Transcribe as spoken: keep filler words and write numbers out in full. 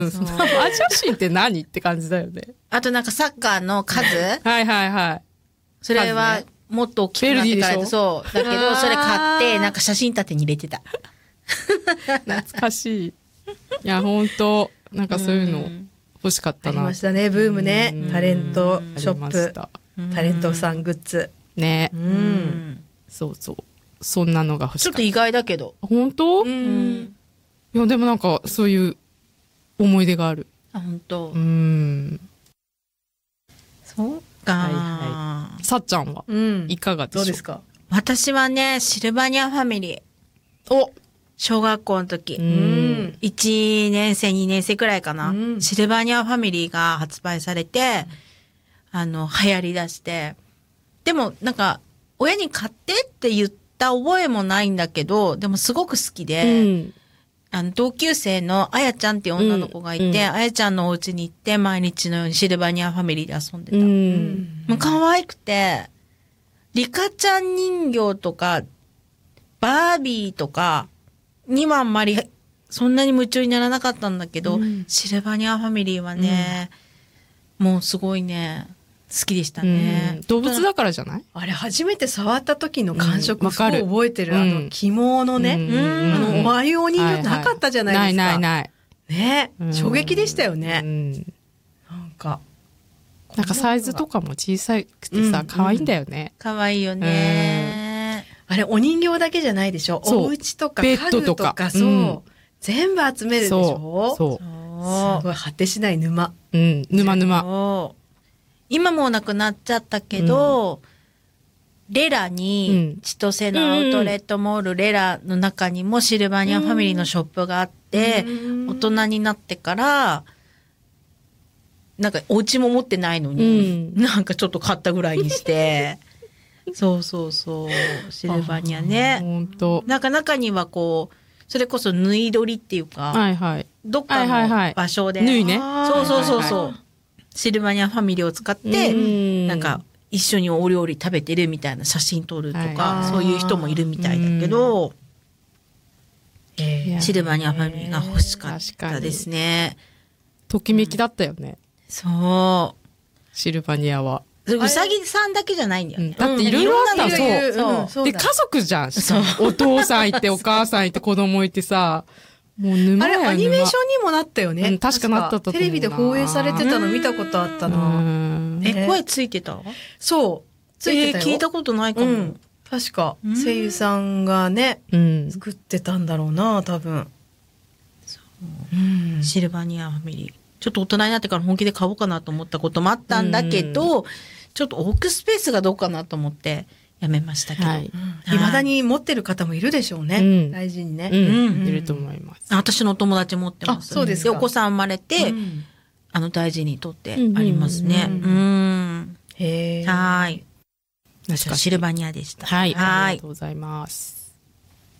そうアジア人って何って感じだよね。 あとなんかサッカーの数はいはいはい。 それはもっと大きくなってからそうだけどそれ買ってなんか写真立てに入れてた。 懐かしい。いや本当なんかそういうの欲しかったな。 ありましたねブームね。タレントショップタレントさんグッズね。 うん、 そうそうそんなのが欲しかった。 ちょっと意外だけど。 本当？ うん。 いやでもなんかそういう思い出がある。 あ本当。 うん。 そうか。 はいはい。さっちゃんは、うん、いかがでしょう？ どうですか？ 私はねシルバニアファミリー。お小学校の時、うん、いちねん生にねん生くらいかな、うん、シルバニアファミリーが発売されて、あの流行りだして、でもなんか親に買ってって言った覚えもないんだけど、でもすごく好きで、うん、あの同級生のあやちゃんっていう女の子がいて、うんうん、あやちゃんのお家に行って毎日のようにシルバニアファミリーで遊んでた。うん、もう可愛くて、リカちゃん人形とかバービーとかにはあんまりそんなに夢中にならなかったんだけど、うん、シルバニアファミリーはね、うん、もうすごいね好きでしたね、 うん、動物だからじゃない？ あれ初めて触った時の感触、うん、すごい覚えてる、うん、あの起毛のね、うん、あのああいうお人形なかったじゃないですか、はいはい、ないないないね、うん、衝撃でしたよね、うん、なんかなんかサイズとかも小さくてさ、うん、可愛いんだよね。 可愛いよね、 うん、あれお人形だけじゃないでしょ。お家とか家具とかそう、うん、全部集めるでしょ。そうそうすごい果てしない沼、 うん、沼沼。 今もうなくなっちゃったけど、うん、レラに、うん、千歳のアウトレットモールレラの中にもシルバニアファミリーのショップがあって、うん、大人になってからなんかお家も持ってないのに、うん、なんかちょっと買ったぐらいにしてそうそうそうシルバニアね。 本当。 なんか中にはこうそれこそ縫い取りっていうか、 はいはい、 どっかの場所で、 はいはいはい、縫いね。 そうそうそうそう、はいはい、シルバニアファミリーを使って、うん、なんか一緒にお料理食べてるみたいな写真撮るとか、はい、そういう人もいるみたいだけど、シルバニアファミリーが欲しかったですね。 ときめきだったよね。 そうシルバニアはうさぎさんだけじゃないんだよね、 うん、だっていろいろあった、うん、そうそうそうで家族じゃん。お父さんいてお母さんいて子供いてさもう沼やあれアニメーションにもなったよね、 うん、確かなったと思うな。 テレビで放映されてたの見たことあったな。 え声ついてた？ そうついてたよ、 えー、聞いたことないかも、うん、 確か声優さんがね、うん、作ってたんだろうな多分。 そう、うん、シルバニアファミリーちょっと大人になってから本気で買おうかなと思ったこともあったんだけど、ちょっと置くスペースがどうかなと思ってやめましたけど、はい、 未だに持ってる方もいるでしょうね、うん、大事にね、 うんうん、いると思います。 私のお友達持ってます。 あ、そうですか。 でお子さん生まれて、うん、あの大事にとってありますね。うん、うん、 へー、 はい。シルバニアでした。 はい、はい、ありがとうございます。